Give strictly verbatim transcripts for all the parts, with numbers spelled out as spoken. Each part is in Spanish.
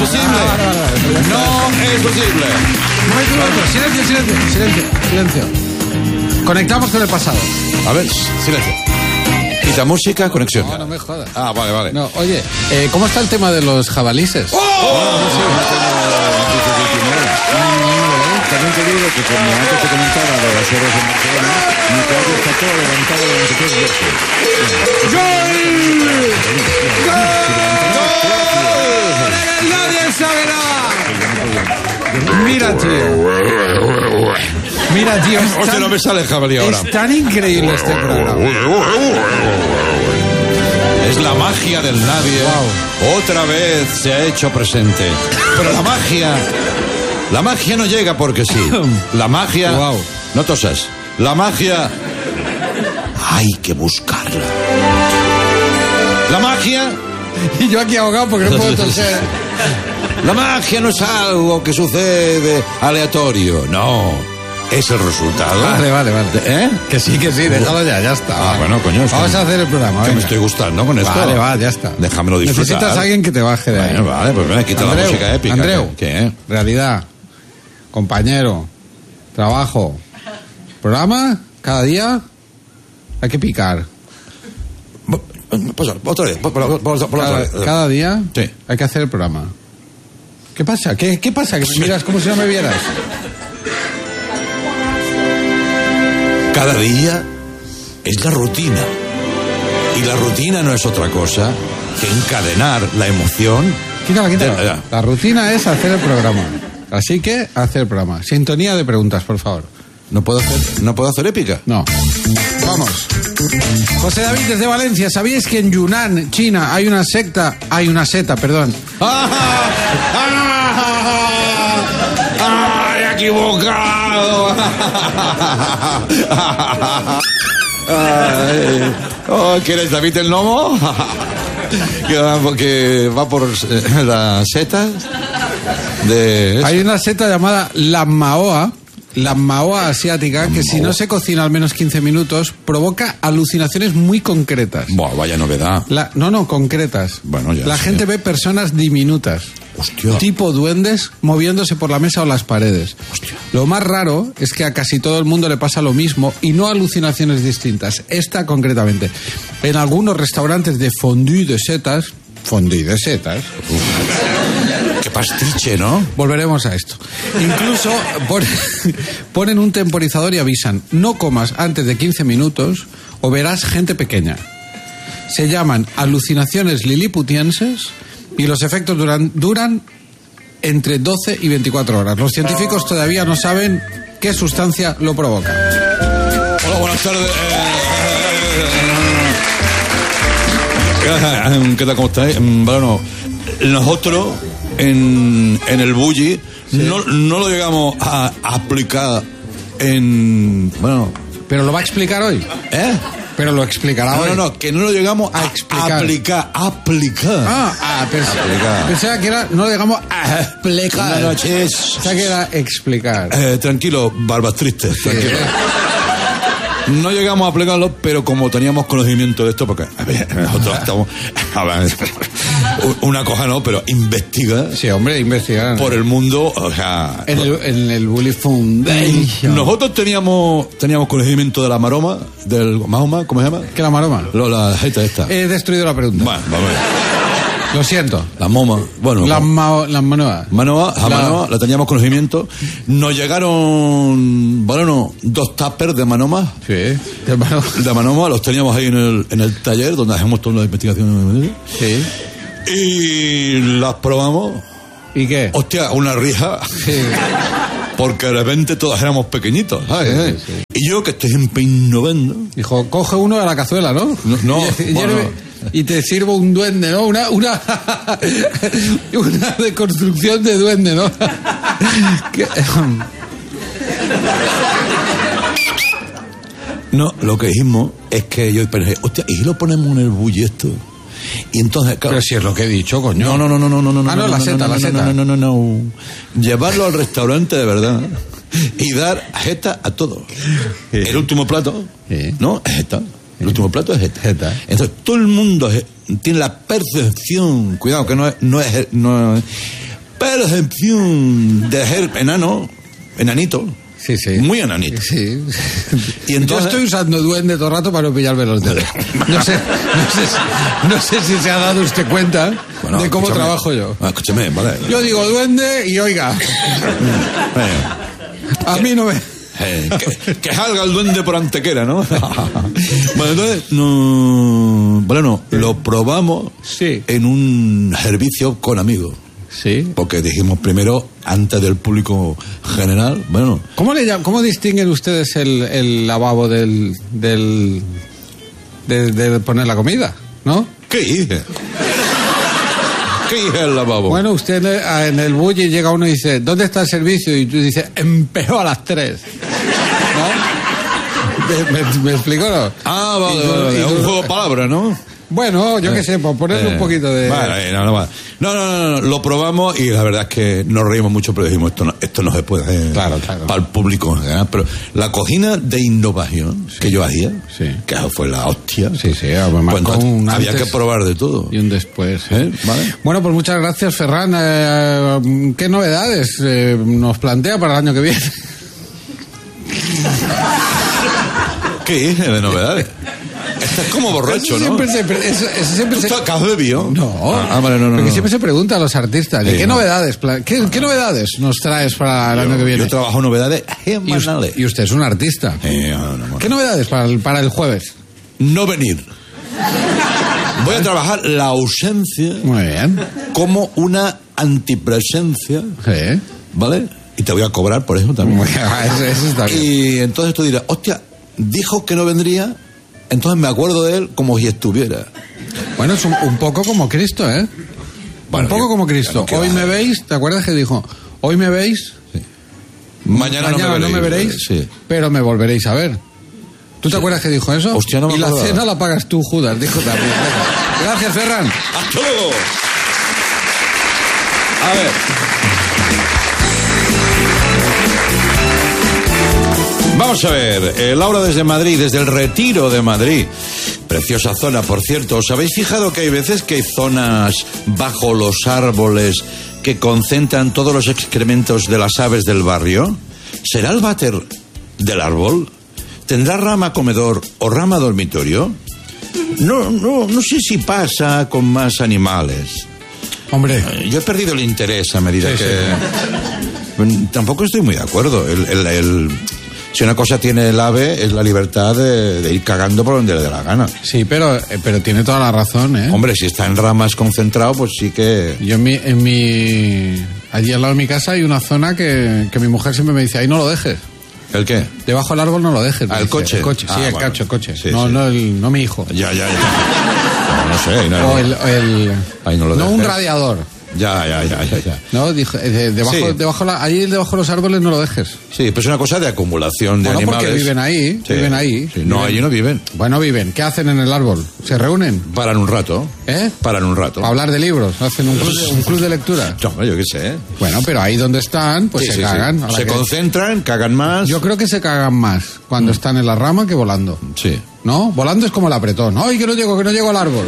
posible. No es posible. Un momento, un momento. Silencio, silencio, silencio, silencio. Conectamos con el pasado. A ver, silencio. Quita música, conexión. No, no me jodas. Ah, vale, vale. No, oye, eh, ¿cómo está el tema de los jabalíes? ¡Oh! También te digo que como antes te comentaba de las horas en Barcelona, mi cuadro está todo levantado durante tres veces. ¡Gol! ¡Nadie sabe nada! Mira, tío. Mira, tío. Es Hostia, tan, no me sale el jabalí ahora. Es tan increíble este programa. Es la magia del nadie. Wow. Otra vez se ha hecho presente. Pero la magia... La magia no llega porque sí. La magia... Wow. No tosas. La magia... Hay que buscarla. La magia... Y yo aquí ahogado porque no puedo toser. La magia no es algo que sucede aleatorio. No. Es el resultado. Vale, vale, vale. ¿Eh? Que sí, que sí, déjalo ya, ya está. Ah, bueno, coño. Vamos a hacer el programa. Que venga. me estoy gustando con esto. Vale, va, ya está. Déjamelo disfrutar. Necesitas a alguien que te baje de ahí. Bueno, vale, pues ven, quita Andreu, la música épica. Andreu, ¿Qué? realidad, compañero, trabajo, programa, cada día hay que picar. Pasa, otra vez. Por, por, por, por Cada, otra vez. cada día Sí. hay que hacer el programa. ¿Qué pasa? ¿Qué, qué pasa? Que me miras como si no me vieras. Cada día es la rutina. Y la rutina no es otra cosa que encadenar la emoción. Quítala, quítala. Ya, ya. La rutina es hacer el programa. Así que, hacer el programa. Sintonía de preguntas, por favor. ¿No puedo hacer, no puedo hacer épica? No. Vamos. José David desde Valencia. ¿Sabíais que en Yunnan, China, hay una secta? Hay una seta, perdón. ¡Ah! ¡Ah! ¡Ah! ¡He equivocado! Ay. Oh, ¿quién es David el Nomo? Que va, que va por eh, las setas de... Hay una seta llamada la Maoa, la Maoa asiática, que si no se cocina al menos quince minutos, provoca alucinaciones muy concretas. Buah, vaya novedad. La, no, no, concretas. Bueno, ya La sé. gente ve personas diminutas. Hostia. Tipo duendes moviéndose por la mesa o las paredes. Hostia. Lo más raro es que a casi todo el mundo le pasa lo mismo y no alucinaciones distintas. Esta concretamente. En algunos restaurantes de fondue de setas, fondue de setas, Qué pastiche, ¿no? volveremos a esto. Incluso pon- ponen un temporizador y avisan, no comas antes de quince minutos o verás gente pequeña. Se llaman alucinaciones liliputienses y los efectos duran, duran entre doce y veinticuatro horas. Los científicos todavía no saben qué sustancia lo provoca. Hola, buenas tardes. Eh, ¿Qué tal, cómo estáis? Bueno, nosotros en, en el bully no, no lo llegamos a, a aplicar en... Bueno... ¿Pero lo va a explicar hoy? ¿Eh? Pero lo explicará No, hoy. no, no, que no lo llegamos a, A explicar. a aplicar. Aplicar. Ah, ah pens- Explicar. pensaba que era, no lo digamos a explicar. Buenas noches. Pensaba que era explicar. Eh, tranquilo, barbas tristes, tranquilo. No llegamos a aplicarlo, pero como teníamos conocimiento de esto, porque a ver, nosotros estamos... A ver, una cosa no, pero investiga Sí, hombre, investigar. por el mundo, o sea... En el, en el Bully Foundation. Nosotros teníamos teníamos conocimiento de la maroma, del Mahoma, ¿cómo se llama? ¿Qué la maroma? Lo, la jeta esta. He destruido la pregunta. Bueno, vamos a ver. Lo siento. La moma, bueno... Las como- mao- las manoas. Manoa, a La- Manoa, la teníamos conocimiento. Nos llegaron, bueno, dos tuppers de Manoma. Sí. De mano- De Manoma, los teníamos ahí en el, en el taller donde hacemos todas las investigaciones. Sí. Y las probamos. ¿Y qué? Hostia, una rija. Sí. Porque de repente todos éramos pequeñitos, ¿sabes? Sí, sí, sí. Y yo que estoy empeñando. Dijo, coge uno de la cazuela, ¿no? No, no, y, bueno. y te sirvo un duende, ¿no? Una, una, una deconstrucción de duende, ¿no? Que- No, lo que dijimos es que yo pensé, hostia, ¿y si lo ponemos en el bully esto? Y entonces, claro, Pero si es lo que he dicho, coño. No, no, no, no, no, no, no. Ah, no, la seta, no, la no, seta. No, no, no, no, no. Llevarlo al restaurante de verdad y dar jeta a todos. Sí. El último plato, Sí. ¿no? Es jeta. El último plato es jeta. Jeta. Entonces todo el mundo es- tiene la percepción, cuidado que no es, no es, no es- la excepción de ser enano, enanito. Sí, sí. Muy enanito. Sí. Y entonces... Yo estoy usando duende todo el rato para no pillarme los dedos. No sé, no sé, si, no sé si se ha dado usted cuenta bueno, de cómo escúchame. trabajo yo. Ah, escúchame, vale. Yo digo duende y oiga. A mí no me... Eh, que, que salga el duende por Antequera, ¿no? Bueno, entonces, no, bueno, lo probamos sí. en un servicio con amigos. Sí. Porque dijimos primero, antes del público general, bueno. ¿Cómo le llaman, cómo distinguen ustedes el, el lavabo del, del de, de poner la comida, no? ¿Qué hice? ¿Qué hice el lavabo? Bueno, usted en el, en el bully llega uno y dice, ¿dónde está el servicio? Y tú dices, empezó a las tres. ¿No? ¿Me, me, me explico, no? Ah, vale, tú, vale, tú, un juego de palabras, ¿no? Bueno, yo qué sé, por ponerle eh, un poquito de... Vale, no, no, no, no, no, no, lo probamos y la verdad es que nos reímos mucho, pero dijimos, esto no, esto no se puede hacer claro, claro. para el público en general. Pero la cocina de innovación sí. que yo hacía, sí. que fue la hostia, sí, sí, pues pues un había que probar de todo. Y un después. ¿Eh? ¿Vale? Bueno, pues muchas gracias, Ferran. Eh, ¿Qué novedades eh, nos plantea para el año que viene? ¿Qué es de novedades? Estás como borracho, eso ¿no? Siempre se, eso, eso siempre ¿Tú se... estás bebido? No, ah, vale, no, no, porque no. siempre se pregunta a los artistas, ¿de sí, qué no. novedades qué, qué novedades nos traes para el yo, año que viene? Yo trabajo novedades y usted, y usted es un artista. Eh, no, no, no, ¿Qué novedades para el, para el jueves? No venir. Voy a trabajar la ausencia muy bien. como una antipresencia, sí. ¿vale? Y te voy a cobrar por eso también. eso, eso está bien. Y entonces tú dirás, hostia, dijo que no vendría, entonces me acuerdo de él como si estuviera. Bueno, es un, un poco como Cristo, ¿eh? Bueno, un poco yo, como Cristo. No hoy me veis, ¿te acuerdas que dijo? Hoy me veis, sí. Mañana, Mañana no me veréis, no me veréis sí. pero me volveréis a ver. ¿Tú te sí. acuerdas que dijo eso? Hostia, no me y la acordaba. cena la pagas tú, Judas, dijo también. Gracias, Ferran. ¡Hasta luego! A ver. Vamos a ver, eh, Laura desde Madrid, desde el Retiro de Madrid. Preciosa zona, por cierto. ¿Os habéis fijado que hay veces que hay zonas bajo los árboles que concentran todos los excrementos de las aves del barrio? ¿Será el váter del árbol? ¿Tendrá rama comedor o rama dormitorio? No, no, no sé si pasa con más animales. Hombre, eh, yo he perdido el interés a medida sí, que... Sí. Tampoco estoy muy de acuerdo. El... el, el... Si una cosa tiene el ave es la libertad de, de ir cagando por donde le dé la gana. Sí, pero, pero tiene toda la razón, ¿eh? Hombre, si está en ramas concentrado, pues sí que... Yo en mi, en mi... Allí al lado de mi casa hay una zona que, que mi mujer siempre me dice, ahí no lo dejes. ¿El qué? Debajo del árbol no lo dejes. ¿Ah, el dice. coche? El coche, sí, ah, el bueno. cacho, el coche. Sí, no, sí. no, el, no mi hijo. Ya, ya, ya. No, no sé. No, o el... el ahí no lo no dejes. un radiador. Ya, ya, ya, ya, ya. No, dijo, eh, debajo, sí. debajo la, allí debajo de los árboles no lo dejes. Sí, pues es una cosa de acumulación de bueno, animales. Porque viven ahí, sí. viven ahí. Sí. No, viven. allí no viven. Bueno, viven. ¿Qué hacen en el árbol? ¿Se reúnen? Paran un rato. ¿Eh? Paran un rato. Para hablar de libros. ¿Hacen un club de, un club de lectura? No, yo qué sé. Bueno, pero ahí donde están, pues sí, se sí, cagan. Sí. Se que... concentran, cagan más. Yo creo que se cagan más cuando mm. están en la rama que volando. Sí. ¿No? Volando es como el apretón. ¡Ay, que no llego, que no llego al árbol!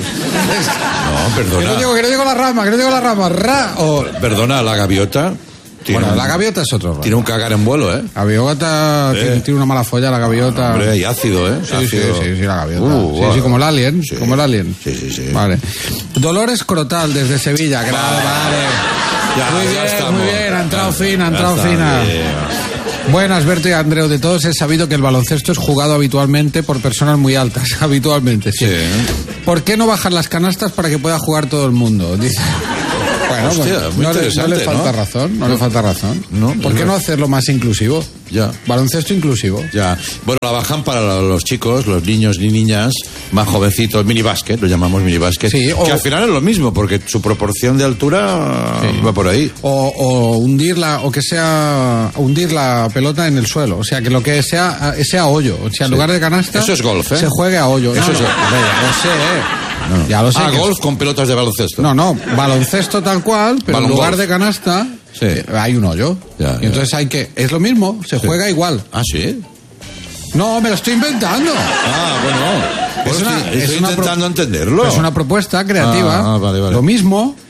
No, perdona. Que no llego, que no llego a la rama, que no llego a la rama. ¡Ra! O... Perdona, la gaviota... Bueno, un... la gaviota es otro rollo. Tiene un cagar en vuelo, ¿eh? La gaviota eh. tiene, tiene una mala folla, la gaviota... Hombre, y ácido, ¿eh? Sí, ácido. sí, sí, sí, la gaviota. Uh, sí, wow. sí, como el alien. Sí. Como el alien. Sí, sí, sí. Vale. Dolores Crotal, desde Sevilla. Vale. vale. Ya, muy ya bien, estamos. muy bien. Ha entrado ya, fina, ha entrado está, fina. Bien. Buenas, Berto y Andreu. De todos es sabido que el baloncesto es jugado habitualmente por personas muy altas. Habitualmente, sí. sí. ¿Por qué no bajan las canastas para que pueda jugar todo el mundo? Dice... Bueno, Hostia, bueno muy no, le, no le falta ¿no? razón, no, no le falta razón. No, ¿Por qué no hacerlo más inclusivo? Ya. Baloncesto inclusivo. Ya. Bueno, la bajan para los chicos, los niños y niñas más jovencitos, minibásquet, lo llamamos minibásquet, sí, o... que al final es lo mismo, porque su proporción de altura sí. va por ahí. O, o hundirla, o que sea hundir la pelota en el suelo, o sea, que lo que sea sea hoyo, o sea, en sí. lugar de canasta. Eso es golf, ¿eh? Se juegue a hoyo. Eso no, es no, golf. No, lo sé, ¿eh? No. Ya lo sé. Ah, golf es... con pelotas de baloncesto. No, no, baloncesto tal cual, pero Balon en lugar golf. de canasta sí. hay un hoyo. Ya, y entonces ya. hay que... Es lo mismo, se sí. juega igual. Ah, ¿sí? No, me lo estoy inventando. Ah, bueno. Es pues una, sí, estoy es una intentando pro... entenderlo. Es una propuesta creativa. Ah, ah, vale, vale. Lo mismo...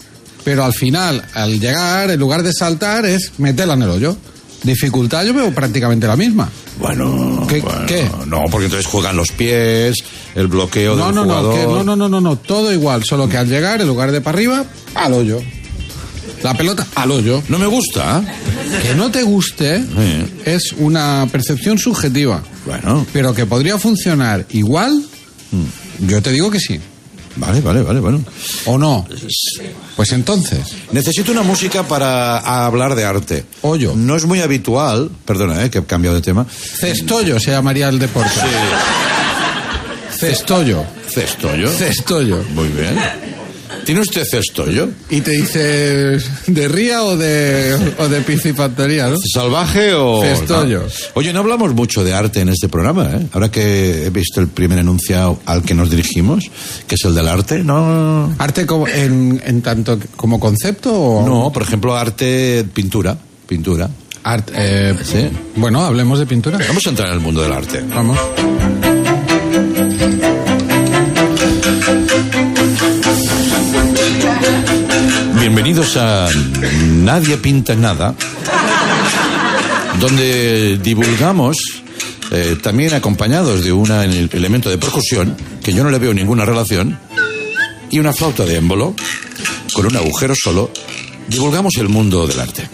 Pero al final, al llegar, en lugar de saltar, es meterla en el hoyo. Dificultad yo veo prácticamente la misma. Bueno, ¿Qué? bueno, ¿Qué? No, porque entonces juegan los pies, el bloqueo No, del no, jugador. no, que, no, no, no, no, no, todo igual, solo que al llegar, en lugar de para arriba, al hoyo. La pelota al hoyo. No me gusta. Que no te guste Sí. es una percepción subjetiva. Bueno, Pero que podría funcionar igual, yo te digo que sí. vale, vale, vale, bueno. ¿O no? Pues entonces, Necesito una música para hablar de arte. Hoyo. No es muy habitual, perdona, eh, que he cambiado de tema. cestollo se llamaría el deporte. Cestollo. Cestollo. Cestollo. Muy bien. ¿Tiene usted cestollo? Y te dice, ¿de ría o de, o de piscifactoría, no? ¿Salvaje o...? Cestollo. No. Oye, no hablamos mucho de arte en este programa, ¿eh? Ahora que he visto el primer enunciado al que nos dirigimos, que es el del arte, ¿no? ¿Arte como, en, en tanto como concepto o...? No, por ejemplo, arte, pintura, pintura. Arte, eh, Sí. Bueno, hablemos de pintura. Vamos a entrar en el mundo del arte. Vamos. Bienvenidos a Nadie Pinta Nada, donde divulgamos, eh, también acompañados de un elemento de percusión, que yo no le veo ninguna relación, y una flauta de émbolo, con un agujero solo, divulgamos el mundo del arte.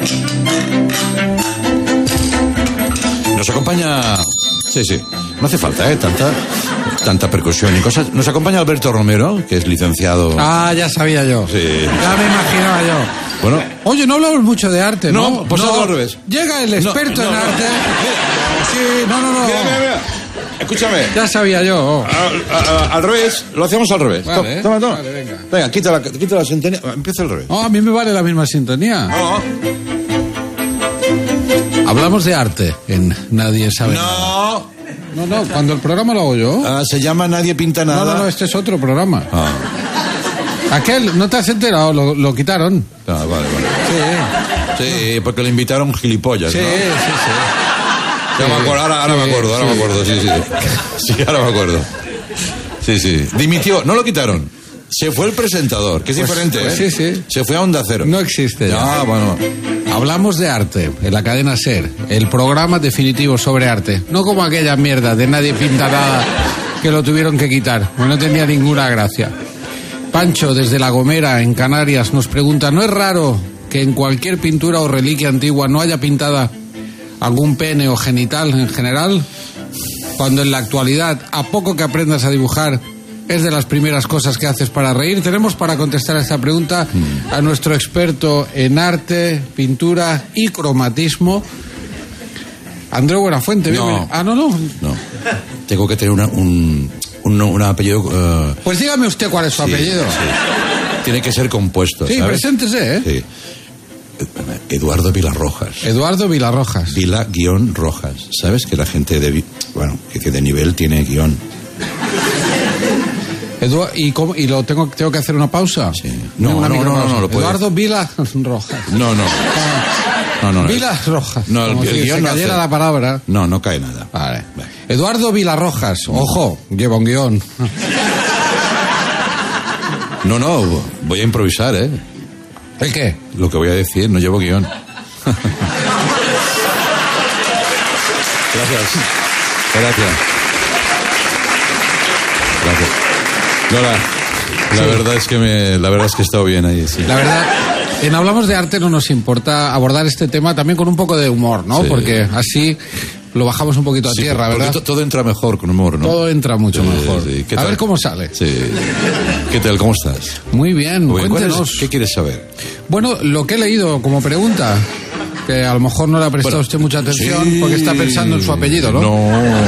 Nos acompaña... Sí, sí, no hace falta, ¿eh? Tanta, tanta percusión y cosas. Nos acompaña Alberto Romero, que es licenciado... Ah, ya sabía yo. Sí. Ya me imaginaba yo. Bueno... Oye, no hablamos mucho de arte, ¿no? No, pues algo al revés. Llega el experto No, no, en no. arte. Sí, no, no, no. Mira, mira, mira. Escúchame. Ya sabía yo. A- a- a- al revés, lo hacemos al revés. Vale, To- toma, toma. vale, venga. Venga, quita la, quita la sintonía. Empieza al revés. Oh, a mí me vale la misma sintonía. No, Hablamos de arte en Nadie Sabe Nada. no. No, no, cuando el programa lo hago yo. Ah, se llama Nadie Pinta No, Nada. no, no, este es otro programa. Ah, Aquel, ¿no te has enterado? Lo, lo quitaron. ah, vale, vale. Sí, Sí, porque le invitaron gilipollas, sí, ¿no? sí, sí. Ya me acuerdo, ahora, ahora Sí, me acuerdo, ahora sí. me acuerdo, sí, sí. Sí, ahora me acuerdo. Sí, sí. Dimitió, no lo quitaron. Se fue el presentador, que es Pues- diferente, pues ¿eh? sí, sí. Se fue a Onda Cero. No existe ya. Ah, bueno. Hablamos de arte en la cadena SER, el programa definitivo sobre arte. No como aquella mierda de Nadie Pinta Nada que lo tuvieron que quitar, pues no tenía ninguna gracia. Pancho, desde La Gomera, en Canarias, nos pregunta, ¿no es raro que en cualquier pintura o reliquia antigua no haya pintada algún pene o genital en general? Cuando en la actualidad, a poco que aprendas a dibujar, es de las primeras cosas que haces para reír. Tenemos para contestar a esta pregunta a nuestro experto en arte, pintura y cromatismo, Andreu Buenafuente. No. Bienvenido. Ah, no, no. No. Tengo que tener una, un, un, un apellido... eh, Pues dígame usted cuál es su sí, apellido. sí. Tiene que ser compuesto, Sí, ¿sabes? preséntese, ¿eh? Sí. Eduardo Vilarrojas. Eduardo Vilarrojas. Vila guión Rojas. ¿Sabes que la gente de... vi- Bueno, que que de nivel tiene guión? Edu- ¿Y, cómo- ¿Y lo tengo, tengo que hacer una pausa? Sí. No, Una no, no, micropausa. no, no, lo puede. Eduardo Vila Rojas. No, no. No, no, no. Vilas Rojas. No, el- Como el si guión se no cayera hace- la palabra. No, no cae nada. Vale. Vale. Eduardo Vilarrojas. Ojo, lleva un guión. No, no, voy a improvisar, ¿eh? ¿El qué? Lo que voy a decir, no llevo guión. Gracias. Gracias. Gracias. No, la, la verdad es que me, la verdad es que he estado bien ahí, sí. La verdad, en Hablamos de Arte no nos importa abordar este tema también con un poco de humor, ¿no? Sí. Porque así lo bajamos un poquito a Sí, tierra, porque ¿verdad? to- todo entra mejor con humor, ¿no? Todo entra mucho Sí, mejor. sí. ¿Qué A tal? ver cómo sale. Sí. ¿Qué tal? ¿Cómo estás? Muy bien, Muy bien. ¿Cuál es- cuéntenos. ¿Qué quieres saber? Bueno, lo que he leído como pregunta, que a lo mejor no le ha prestado Bueno, usted mucha atención sí. porque está pensando en su apellido, ¿no? No.